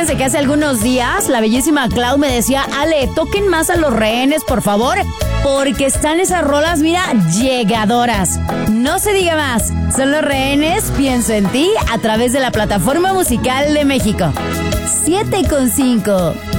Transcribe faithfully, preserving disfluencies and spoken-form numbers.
fíjense que hace algunos días la bellísima Clau me decía, Ale, toquen más a los rehenes, por favor, porque están esas rolas, mira, llegadoras. No se diga más, son los rehenes, pienso en ti, a través de la plataforma musical de México. siete con cinco.